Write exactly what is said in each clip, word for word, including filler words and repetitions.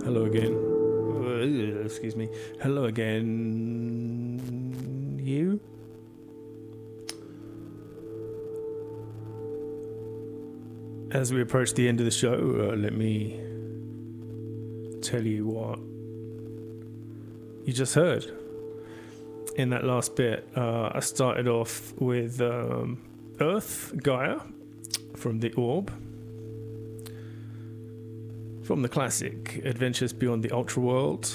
Hello again. Uh, excuse me. Hello again. You? As we approach the end of the show, uh, let me tell you what you just heard. In that last bit, uh, I started off with um, Earth, Gaia, from the Orb. From the classic Adventures Beyond the Ultra World.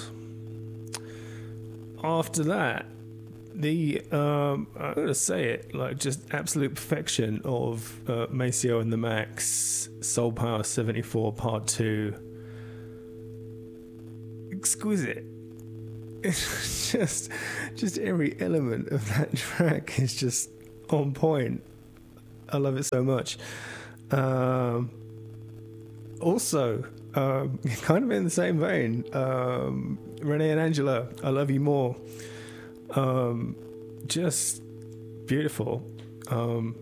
After that, the um, I'm gonna say it like just absolute perfection of uh, Maceo and the Max, Soul Power seventy-four Part Two. Exquisite. It's just, just every element of that track is just on point. I love it so much. Um, also. Um, kind of in the same vein, um, Renee and Angela, I Love You More. Um, just beautiful. Um,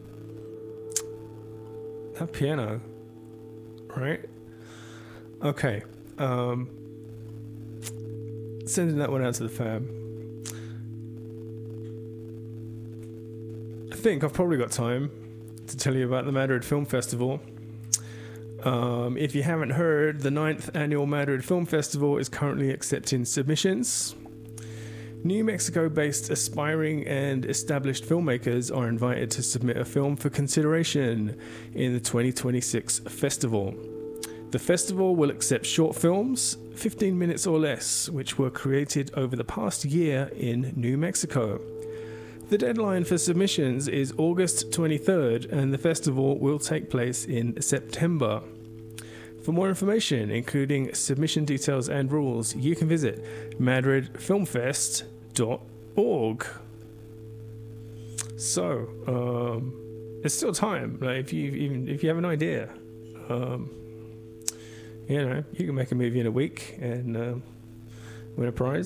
that piano, right? Okay. Um, sending that one out to the fam. I think I've probably got time to tell you about the Madrid Film Festival. Um, if you haven't heard, the ninth annual Madrid Film Festival is currently accepting submissions. New Mexico-based aspiring and established filmmakers are invited to submit a film for consideration in the twenty twenty-six festival. The festival will accept short films, fifteen minutes or less, which were created over the past year in New Mexico. The deadline for submissions is August twenty-third, and the festival will take place in September. For more information, including submission details and rules, you can visit madrid film fest dot org. So, um, there's still time. Like if you even if you have an idea, um, you know, you can make a movie in a week and um, win a prize.